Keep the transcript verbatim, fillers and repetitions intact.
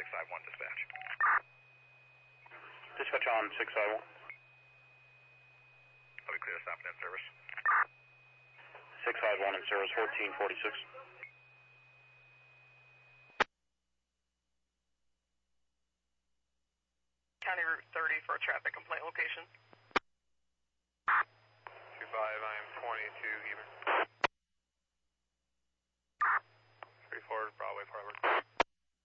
six five one dispatch. Dispatch on six five one. Are we clear to stop in service? six five one in service, fourteen forty-six. County Route thirty for a traffic complaint location.